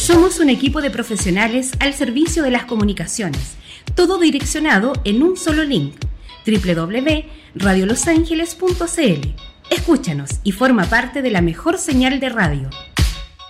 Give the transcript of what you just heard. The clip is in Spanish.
Somos un equipo de profesionales al servicio de las comunicaciones, todo direccionado en un solo link: www.radiolosangeles.cl. Escúchanos y forma parte de la mejor señal de radio.